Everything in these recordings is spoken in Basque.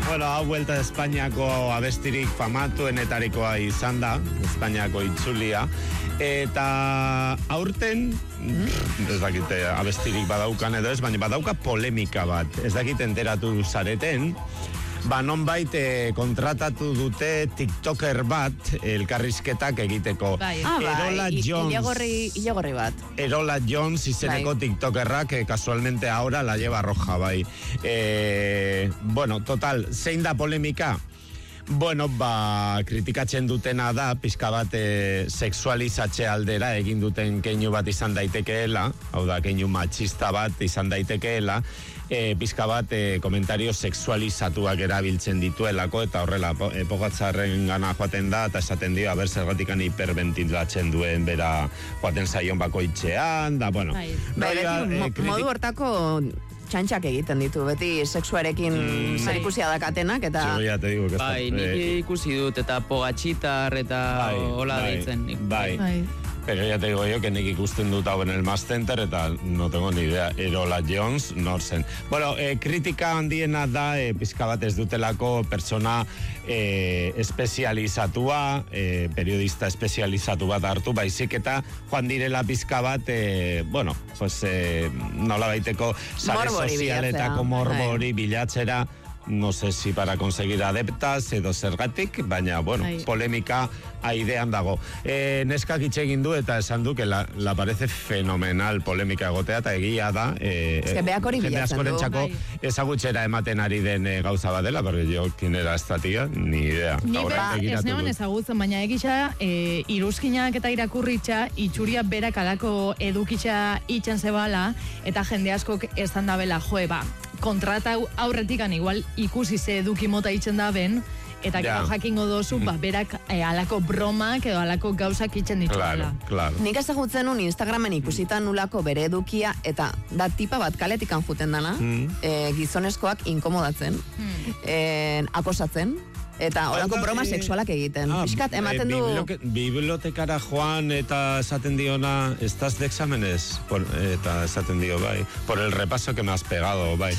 Bueno, hau vuelta de Espainiako abestirik famatuenetarikoa izan da, Espainiako itzulia, eta aurten, ez dakite abestirik badaukan edo ez, baina badauka polemika bat, ez dakite enteratu zareten, nonbait kontratatu dute TikToker bat elkarrizketak egiteko. Erola Jones. Ilegorri bat. Erola Jones izeneko TikTokerrak, casualmente ahora la lleva roja, bai. Bueno, total, zein da polemika? Bueno, kritikatzen dutena da, pixka bat sexualizatxe aldera egin duten keinu bat izan daitekeela, hau da, keinu machista bat izan daitekeela, pixka bat komentario sexualizatuak erabiltzen dituelako, eta horrela, epogatzarren gana joaten da, eta esaten dio, haber zergatikan hiperventilatzen duen bera joaten zaion bakoitzean, da, bueno. Modu hortako txantxak egiten ditu, beti sexuarekin zerikusia dakatenak, eta... Bai, nik ikusi dut, eta pogatxitar, eta hola deitzen. Bai. Pero ya te digo yo que nik ikusten dut hau en el Mass Center, eta no tengo ni idea, Erola Jones, norzen. Bueno, kritika handiena da, pizka bat ez dutelako persona espezializatua, periodista espezializatu bat hartu, baizik eta joan direla pizka bat, bueno, pues, nola baiteko sare sozialetako morbori bilatzera, no sé si para conseguir adeptas edo zergatik, baina, bueno, polemika aidean dago. Neskak hitz egin du eta esan du que la parece fenomenal polemika egotea, eta egia da, beak hori bilatzen du. Ezagutxera ematen ari den gauza bat dela, porque yo, quien era esta tía, ni idea. Ni ez neon ezagutzen, baina egisa, iruzkinak eta irakurritxa, itxuria berak alako edukitxa itxen zebala, eta jende askok esan dabela, kontrata aurretikan igual ikusi ze eduki mota itzen da ben, eta gero jakingo dozu, berak alako bromak edo alako gauzak itzen dituela. Nik ezagutzen nun Instagramen ikusitan nulako bere edukia, eta da tipa bat kaletikan juten dana, gizonezkoak inkomodatzen, akosatzen, eta horako broma sexualak egiten. Piskat, ematen du... Bibliotekara joan eta esaten diona, estás de exámenes, eta esaten dio, bai, por el repaso que me has pegado, bai.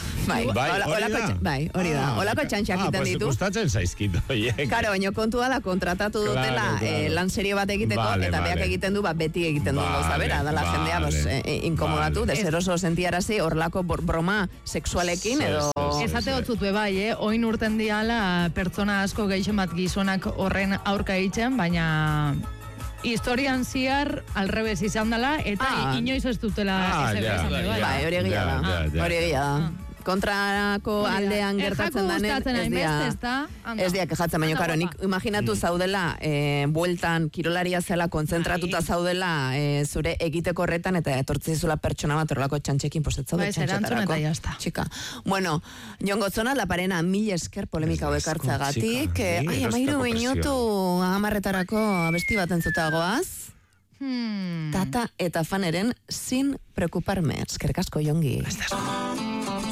Hori da. Olako txantxak egiten ditu. Pues gustatzen zaizkito. Karo, baina kontua da kontratatu dutela lan serio bat egiteko, eta beak egiten du, beti egiten du gauza bera, da la jendea inkomodatu, deseroso sentiarazi horlako broma sexualekin, edo... Ezate hotzut bai, oin urten diala pertsona asko gehien bat gizonak horren aurka egiten, baina historian ziar alrebez izan dela, eta inoiz ez dutela bai, hori egia da. Kontrako aldean gertatzen danen ez dia kejatzen, baina karo, nik imaginatu zaudela bueltan kirolaria zela kontzentratuta zaudela zure egiteko horretan, eta etortzizula pertsona bat horrelako txantxekin posetzaude txantxetarako. Txika. Bueno, Jon Gotzona, La Parena, 1000 esker polemika hauek hartzagatik. Amairu minutu amarretarako abesti bat entzutagoaz. Tata eta Faneren Sin Preocuparme. Eskerrik asko, Jongi.